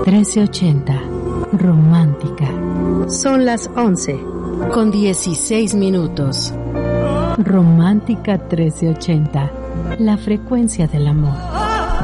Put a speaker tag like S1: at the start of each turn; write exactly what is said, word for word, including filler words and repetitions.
S1: trece ochenta, romántica.
S2: Son las once, con dieciséis minutos.
S1: Romántica trece ochenta, la frecuencia del amor.